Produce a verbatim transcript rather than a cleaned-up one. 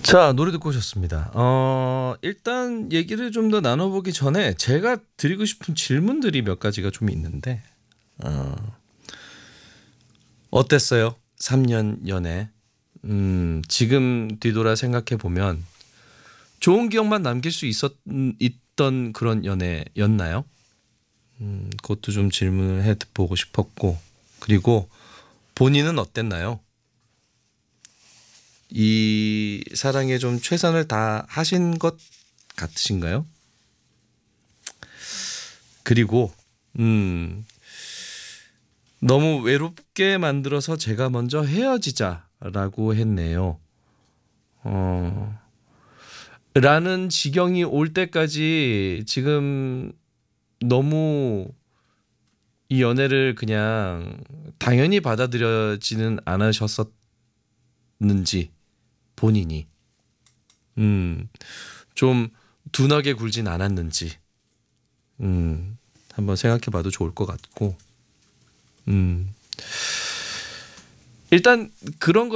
자, 노래 듣고 오셨습니다. 어, 일단 얘기를 좀 더 나눠보기 전에 제가 드리고 싶은 질문들이 몇 가지가 좀 있는데, 어, 어땠어요? 삼 년 연애. 음, 지금 뒤돌아 생각해 보면 좋은 기억만 남길 수 있었, 있던 그런 연애였나요? 음, 그것도 좀 질문을 해 보고 싶었고, 그리고 본인은 어땠나요? 이 사랑에 좀 최선을 다 하신 것 같으신가요? 그리고 음, 너무 외롭게 만들어서 제가 먼저 헤어지자라고 했네요. 어, 라는 지경이 올 때까지 지금 너무 이 연애를 그냥 당연히 받아들여지는 않으셨었는지 본인이 음, 좀 둔하게 굴진 않았는지 음, 한번 생각해 봐도 좋을 것 같고 음, 일단 그런